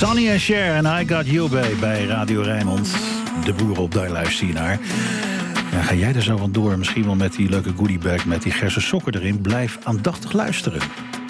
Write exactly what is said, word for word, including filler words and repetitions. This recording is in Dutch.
Sonny en Cher en I Got You Babe bij Radio Rijnmond. De boeren op, daar luister je naar. Ja, ga jij er zo van door? Misschien wel met die leuke goodiebag met die gersen sokken erin. Blijf aandachtig luisteren.